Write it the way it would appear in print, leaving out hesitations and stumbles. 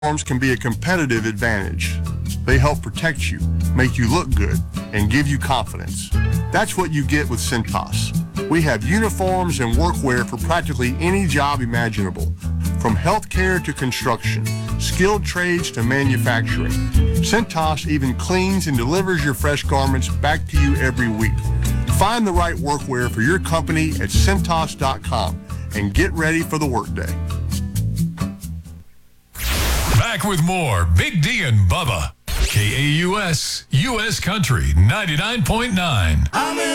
uniforms can be a competitive advantage. They help protect you, make you look good, and give you confidence. That's what you get with Cintas. We have uniforms and workwear for practically any job imaginable, from healthcare to construction, skilled trades to manufacturing. Cintas even cleans and delivers your fresh garments back to you every week. Find the right workwear for your company at Cintas.com and get ready for the workday. Back with more Big D and Bubba. KAUS, U.S. Country 99.9.